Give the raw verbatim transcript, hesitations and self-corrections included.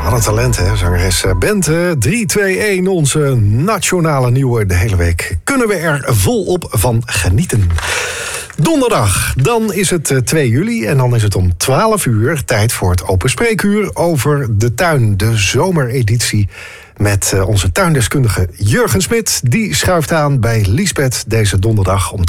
Wat een talent, hè, zangeres Bente. drie twee een, onze nationale nieuwe. De hele week kunnen we er volop van genieten. Donderdag, dan is het twee juli en dan is het om twaalf uur... tijd voor het open spreekuur over de tuin, de zomereditie... met onze tuindeskundige Jurgen Smit. Die schuift aan bij Liesbeth deze donderdag om